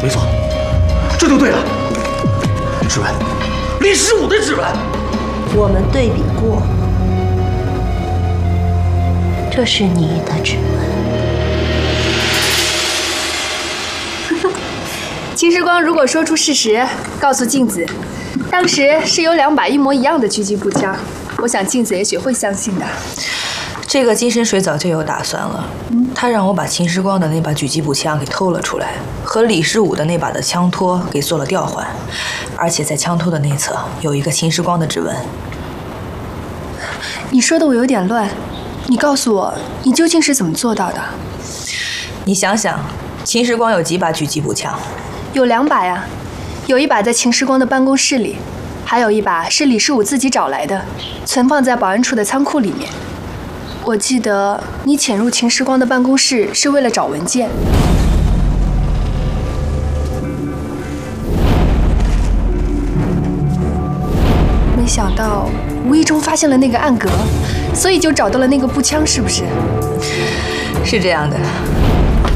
没错，这就对了。指纹，李十五的指纹。 我们对比过，这是你的指纹。 秦时光如果说出事实，告诉镜子，当时是有2把一模一样的狙击步枪，我想镜子也许会相信的。 这个金深水早就有打算了，他让我把秦时光的那把狙击步枪给偷了出来，和李十五的那把的枪托给做了调换，而且在枪托的内侧有一个秦时光的指纹。 你说的我有点乱，你告诉我，你究竟是怎么做到的？ 你想想，秦时光有几把狙击步枪？ 有2把呀，有一把在秦时光的办公室里，还有一把是李十五自己找来的，存放在保安处的仓库里面。我记得你潜入秦时光的办公室是为了找文件。没想到无意中发现了那个暗格，所以就找到了那个步枪，是不是？ 是这样的。